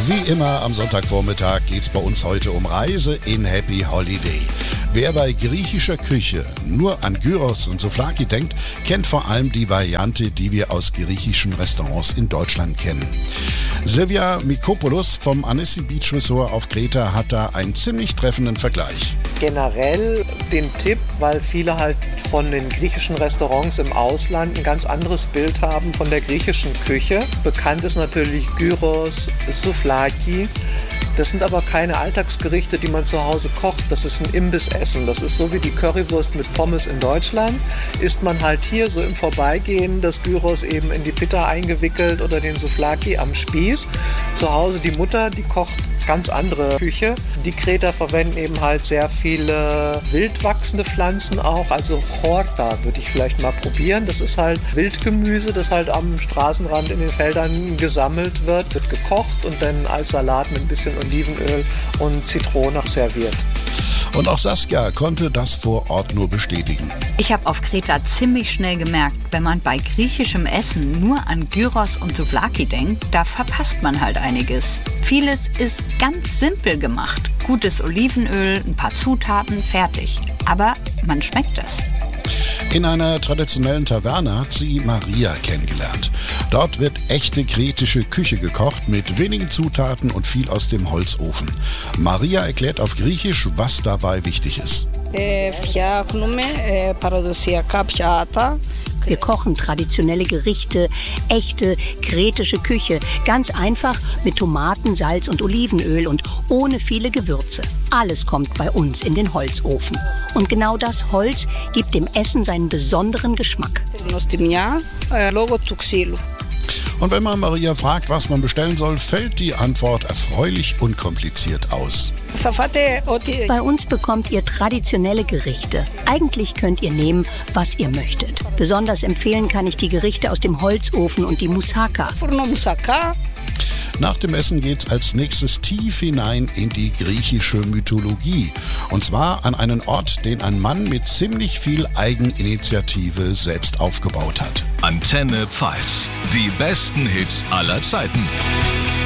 Wie immer am Sonntagvormittag geht's bei uns heute um Reise in Happy Holiday. Wer bei griechischer Küche nur an Gyros und Souvlaki denkt, kennt vor allem die Variante, die wir aus griechischen Restaurants in Deutschland kennen. Silvia Mikopoulos vom Annecy Beach Resort auf Kreta hat da einen ziemlich treffenden Vergleich. Generell den Tipp, weil viele halt von den griechischen Restaurants im Ausland ein ganz anderes Bild haben von der griechischen Küche. Bekannt ist natürlich Gyros, Souvlaki. Das sind aber keine Alltagsgerichte, die man zu Hause kocht. Das ist ein Imbissessen. Das ist so wie die Currywurst mit Pommes in Deutschland. Isst man halt hier so im Vorbeigehen das Gyros eben in die Pita eingewickelt oder den Souvlaki am Spieß. Zu Hause die Mutter, die kocht ganz andere Küche. Die Kreter verwenden eben halt sehr viele wild wachsende Pflanzen auch. Also Horta würde ich vielleicht mal probieren. Das ist halt Wildgemüse, das halt am Straßenrand in den Feldern gesammelt wird gekocht und dann als Salat mit ein bisschen Olivenöl und Zitrone serviert. Und auch Saskia konnte das vor Ort nur bestätigen. Ich habe auf Kreta ziemlich schnell gemerkt, wenn man bei griechischem Essen nur an Gyros und Souvlaki denkt, da verpasst man halt einiges. Vieles ist ganz simpel gemacht. Gutes Olivenöl, ein paar Zutaten, fertig. Aber man schmeckt es. In einer traditionellen Taverne hat sie Maria kennengelernt. Dort wird echte kretische Küche gekocht mit wenigen Zutaten und viel aus dem Holzofen. Maria erklärt auf Griechisch, was dabei wichtig ist. Wir kochen traditionelle Gerichte, echte kretische Küche, ganz einfach mit Tomaten, Salz und Olivenöl und ohne viele Gewürze. Alles kommt bei uns in den Holzofen. Und genau das Holz gibt dem Essen seinen besonderen Geschmack. Und wenn man Maria fragt, was man bestellen soll, fällt die Antwort erfreulich unkompliziert aus. Bei uns bekommt ihr traditionelle Gerichte. Eigentlich könnt ihr nehmen, was ihr möchtet. Besonders empfehlen kann ich die Gerichte aus dem Holzofen und die Moussaka. Nach dem Essen geht's als nächstes tief hinein in die griechische Mythologie. Und zwar an einen Ort, den ein Mann mit ziemlich viel Eigeninitiative selbst aufgebaut hat. Antenne Pfalz. Die besten Hits aller Zeiten.